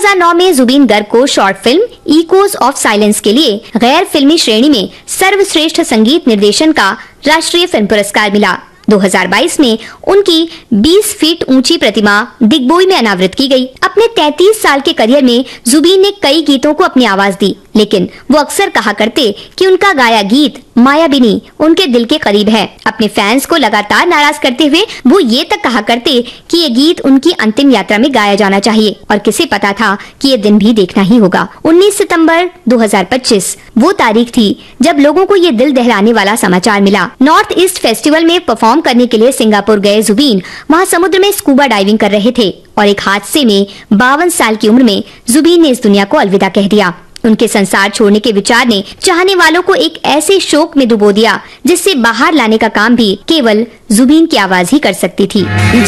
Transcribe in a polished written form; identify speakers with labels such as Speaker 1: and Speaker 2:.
Speaker 1: 2009 में जुबीन गर्ग को short film echoes of silence के लिए गैर फिल्मी श्रेणी में सर्वश्रेष्ठ संगीत निर्देशन का राष्ट्रीय फिल्म पुरस्कार मिला। 2022 में उनकी 20 फीट ऊंची प्रतिमा दिग्बोई में अनावृत की गई। अपने 33 साल के करियर में जुबीन ने कई गीतों को अपनी आवाज दी, लेकिन वो अक्सर कहा करते कि उनका गाया गीत मायाबिनी उनके दिल के करीब है। अपने फैंस को लगातार नाराज करते हुए वो ये तक कहा करते कि ये गीत उनकी अंतिम यात्रा में गाया जाना चाहिए और किसे पता था कि ये दिन भी देखना ही होगा। 19 सितंबर 2025 वो तारीख थी जब लोगों को ये दिल दहलाने वाला समाचार मिला। नॉर्थ ईस्ट फेस्टिवल में परफॉर्म करने के लिए सिंगापुर गए जुबीन वहाँ समुद्र में स्कूबा डाइविंग कर रहे थे और एक हादसे में 52 साल की उम्र में जुबीन ने इस दुनिया को अलविदा कह दिया। उनके संसार छोड़ने के विचार ने चाहने वालों को एक ऐसे शोक में डुबो दिया जिससे बाहर लाने का काम भी केवल जुबीन की आवाज ही कर सकती थी।